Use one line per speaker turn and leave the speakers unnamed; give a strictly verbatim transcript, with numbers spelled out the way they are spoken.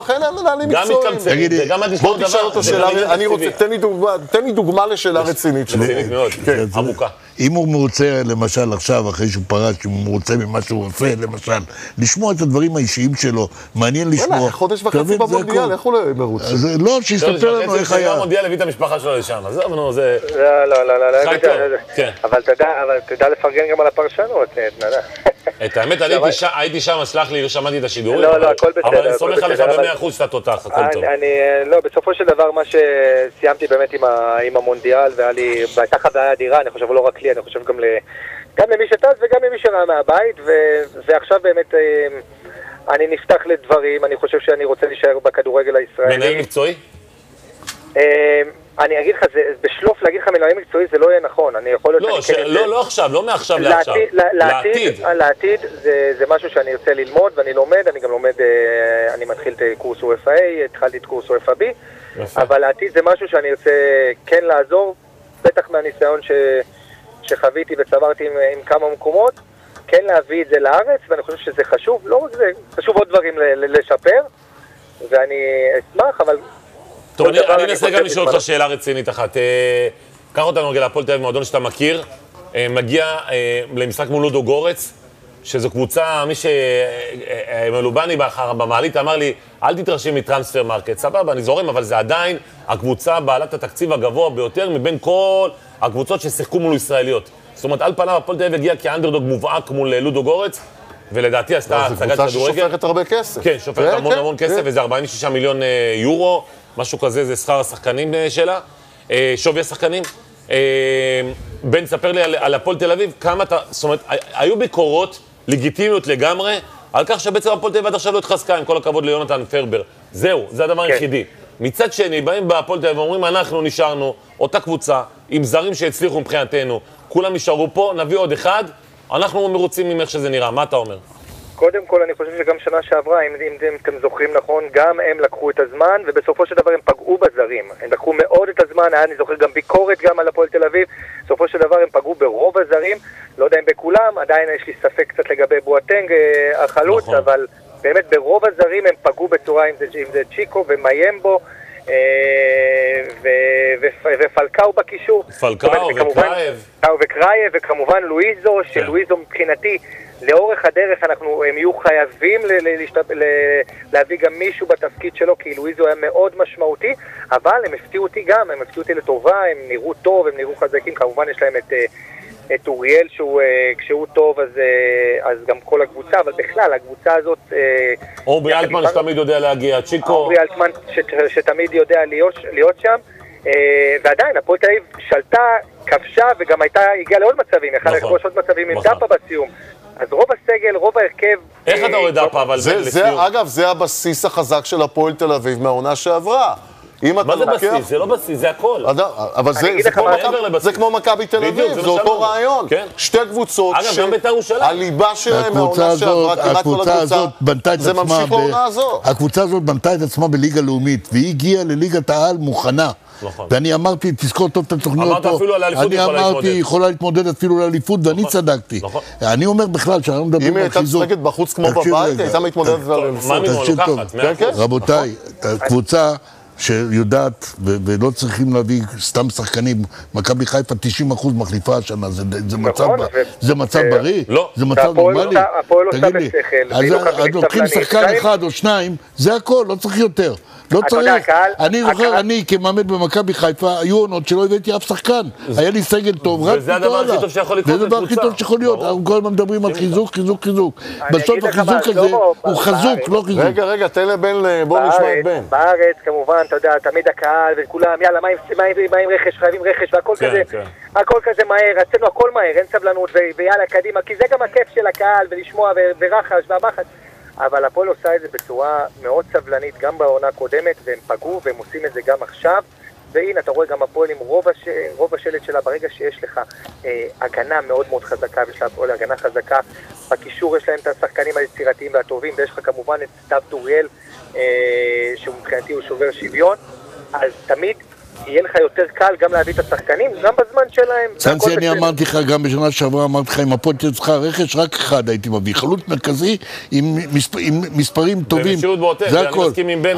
לכן הם מנהלים מקצועיים.
תגידי,
בוא תשאל אותו שאלה, אני רוצה, תן לי דוגמה לשאלה רצינית שלו.
רצינית מאוד, עמוקה.
אם הוא מרוצה, למשל עכשיו, אחרי שהוא פרש, אם הוא מרוצה ממה שהוא עושה, למשל, לשמוע את הדברים האישיים שלו, מעניין לשמוע.
וואלה, חודש וחצי במונדיאל, איך הוא לא מרוצה?
לא, שיסתפר לנו איך היה.
המונדיאל הביא את המשפחה שלו לשם, אז נו, זה...
לא, לא, לא, לא,
חי טוב, כן.
אבל תדע לפרגן גם על הפרשנות, נדע.
את האמת, הייתי שם, סלח לי, לא שמעתי את השידורים,
לא, לא, הכל בסדר.
אבל אני סומך עליך במאה אחוז שאתה תותח, הכל טוב.
אני, לא, בסופו של דבר, מה שסיימתי באמת עם המונדיאל, והייתה חוויה אדירה, אני חושב לא רק לי, אני חושב גם גם למי שטס וגם למי שראה מהבית, ועכשיו באמת אני נפתח לדברים, אני חושב שאני רוצה להישאר בכדורגל הישראלי.
מנהל מקצועי?
אני אגיד לך, בשלוף להגיד לך מנהל מקצועי זה לא יהיה נכון, אני יכול להיות...
לא, לא עכשיו, לא מעכשיו לעכשיו.
לעתיד. לעתיד זה משהו שאני רוצה ללמוד ואני לומד, אני גם לומד, אני מתחיל את קורס או אף איי, התחלתי את קורס או אף בי, אבל לעתיד זה משהו שאני רוצה כן לעזור, בטח מהניסיון שחוויתי וצברתי עם כמה מקומות, כן להביא את זה לארץ, ואני חושב שזה חשוב, לא רק זה, חשוב עוד דברים לשפר, ואני אשמח, אבל...
טוב, אני אנסה גם לשאול אותך שאלה רצינית אחת. קח אותנו רגע להפועל תל אביב, מועדון שאתה מכיר, מגיע למשחק מול לודו גורץ, שזו קבוצה, מי שמלובני במעלית אמר לי, אל תתרשם מטרנספר מרקט, סבבה, אני זורם, אבל זה עדיין הקבוצה בעלת התקציב הגבוה ביותר מבין כל הקבוצות ששיחקו מול ישראליות. זאת אומרת, על פניו הפועל תל אביב הגיע כאנדרדוג מובהק מול לודו גורץ, ולדעתי עשתה הצגת כדורגל.
זו קבוצה ששופכת הרבה כסף.
כן, שופכת המון המון כסף, וזה ארבעים ושישה מיליון יורו, משהו כזה, זה שכר השחקנים שלה, שווי השחקנים. בן, ספר לי על הפועל תל אביב, כמה אתה, זאת אומרת, היו ביקורות לגיטימיות לגמרי, על כך שבעצם הפועל תל אביב עד עכשיו לא התחזקה, עם כל הכבוד ליונתן פרבר. זהו, זה הדבר היחידי. מצד שני, באים בהפועל תל אביב ואומרים, אנחנו נשארנו, אותה קבוצה, עם זרים שהצליחו מבחינתנו, כולם נשארו פה, נביא עוד אחד, אנחנו מרוצים ממך שזה נראה. מה אתה אומר?
קודם כל, אני חושב שגם שנה שעברה, אם, אם, אם אתם זוכרים נכון, גם הם לקחו את הזמן, ובסופו של דבר הם פגעו בזרים. הם לקחו מאוד את הזמן, היה, אני זוכר גם ביקורת גם על הפועל תל אביב, בסופו של דבר הם פגעו ברוב הזרים, לא יודע אם בכולם, עדיין יש לי ספק קצת לגבי בואטנג, החלוץ, נכון. אבל באמת ברוב הזרים הם פגעו בצורה, אם זה, אם זה צ'יקו ומיימבו, ופלקאו בקישור.
פלקאו וקרייב.
וקרייב, וכמובן לואיזו, שלואיזו מבחינתי, לאורך הדרך אנחנו, הם יהיו חייבים ל- ל- ל- ל- להביא גם מישהו בתפקיד שלו, כי לואיזו היה מאוד משמעותי, אבל הם הפתיעו אותי גם, הם הפתיעו אותי לטובה, הם נראו טוב, הם נראו חזקים, כמובן יש להם את, את אוריאל, שהוא, כשהוא טוב אז, אז גם כל הקבוצה, אבל בכלל הקבוצה הזאת...
אורי אלטמן שתמיד יודע להגיע, צ'יקו...
אורי אלטמן ש- שתמיד יודע להיות, להיות שם, ועדיין, הפועל תל אביב שלטה, כבשה, וגם הייתה, הגיעה לעוד מצבים, יכלה לכבוש עוד מצבים עם דאפה בסיום. אז רוב הסגל, רוב ההרכב...
איך אתה רואה דאפה, אבל זה לסיום?
אגב, זה הבסיס החזק של הפועל תל אביב מהעונה שעברה.
מה זה בסיס? זה לא בסיס, זה הכל.
אבל זה כמו מכבי תל אביב, זה אותו רעיון. שתי קבוצות, הליבה שלהם מהעונה שעברה, כמעט כל הקבוצה, זה ממשיך לעונה הזו.
הקבוצה הזאת בנתה את עצמה בליגה לאומית, והיא הגיעה לליגת העל מוכנה. ואני אמרתי, תזכור טוב את התוכניות פה, אני אמרתי, יכולה להתמודד אפילו לאליפות, ואני צדקתי. אני אומר בכלל, שאנחנו מדברים על חיזוק.
אם היא הייתה צדקת בחוץ כמו בבית, הייתה מתמודדת על אליפות.
רבותיי, קבוצה שיודעת, ולא צריכים להביא סתם שחקנים, מכבי חיפה תשעים אחוז מחליפה השנה, זה מצב בריא? זה מצב נורמלי? תגיד לי, אז לוקחים שחקן אחד או שניים, זה הכל, לא צריך יותר. לא צריך. אני זוכר, אני כמאמן במכבי חיפה, היו עונות שלא הבאתי אף שחקן. היה לי סגל טוב, רק
וזה הדבר הכי טוב שיכול לקרות
לקבוצה. זה הדבר הכי טוב שיכול להיות. אנחנו כל הזמן מדברים על חיזוק, חיזוק, חיזוק. בסוף החיזוק הזה הוא חזוק, לא חיזוק.
רגע, רגע, תן לבן, בוא נשמע את בן.
בארץ, כמובן, אתה יודע, תמיד הקהל וכולם, יאללה, מה עם רכש, חייבים רכש, והכל כזה, הכל כזה מהר, אצלנו הכל מהר, אין סבלנות, ויאללה, קדימה, כי זה גם הכיף של הקהל, ולשמוע, ורחש, והמחש. אבל הפועל עושה את זה בצורה מאוד סבלנית, גם בעונה הקודמת, והם פגעו, והם עושים את זה גם עכשיו. והנה, אתה רואה גם הפועל עם רוב, הש... רוב השלט שלה, ברגע שיש לך אה, הגנה מאוד מאוד חזקה, ויש לה הפועל הגנה חזקה, בקישור יש להם את השחקנים היצירתיים והטובים, ויש לך כמובן את סתיו טוריאל, אה, שהוא מבחינתי הוא שובר שוויון, אז תמיד יהיה לך יותר קל גם להביא את השחקנים, גם בזמן שלהם.
סנסי, אני אמרתי לך, גם בשנה שעברה אמרתי לך, אם הפועל תהיה צריכה רכש, רק אחד הייתי מביא. חלוץ מרכזי עם מספרים טובים.
ומשירות בעוטף, אני מסכים עם בן.